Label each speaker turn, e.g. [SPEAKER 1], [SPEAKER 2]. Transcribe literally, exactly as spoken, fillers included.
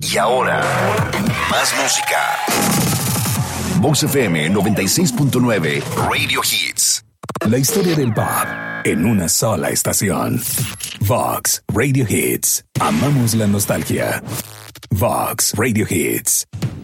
[SPEAKER 1] Y ahora, más música. Vox F M noventa y seis punto nueve Radio Hits.
[SPEAKER 2] La historia del pop en una sola estación. Vox Radio Hits. Amamos la nostalgia. Vox Radio Hits.